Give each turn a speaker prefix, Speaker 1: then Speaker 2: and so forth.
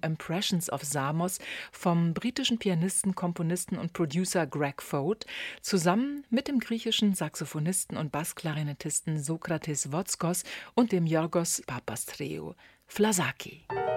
Speaker 1: Impressions of Samos vom britischen Pianisten, Komponisten und Producer Greg Foat zusammen mit dem griechischen Saxophonisten und Bassklarinettisten Sokrates Votzkos und dem Yorgos Papastreu. Flasaki.